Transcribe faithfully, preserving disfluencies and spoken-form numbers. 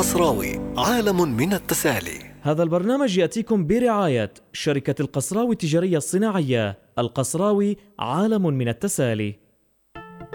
القصراوي، عالم من التسالي. هذا البرنامج يأتيكم برعاية شركة القصراوي التجارية الصناعية. القصراوي، عالم من التسالي.